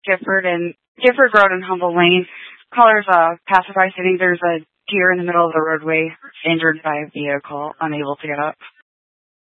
Gifford Road and Humble Lane. Callers pacify stating there's a deer in the middle of the roadway, injured by a vehicle, unable to get up.